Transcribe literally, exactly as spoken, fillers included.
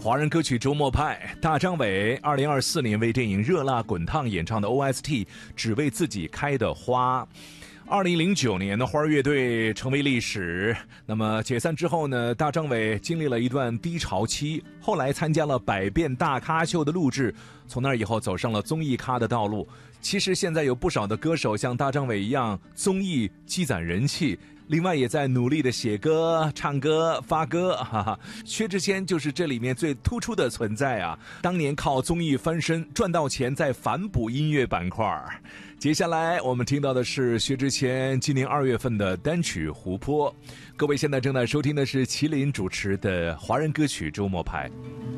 华人歌曲周末派，大张伟二零二四年为电影《热辣滚烫》演唱的 O S T《只为自己开的花》。二零零九年的花儿乐队成为历史。那么解散之后呢，大张伟经历了一段低潮期，后来参加了百变大咖秀的录制，从那以后走上了综艺咖的道路。其实现在有不少的歌手像大张伟一样，综艺积攒人气，另外也在努力的写歌、唱歌、发歌，哈哈。薛之谦就是这里面最突出的存在啊！当年靠综艺翻身，赚到钱再反哺音乐板块。接下来我们听到的是薛之谦今年二月份的单曲《湖泊》。各位现在正在收听的是麒麟主持的华人歌曲周末派。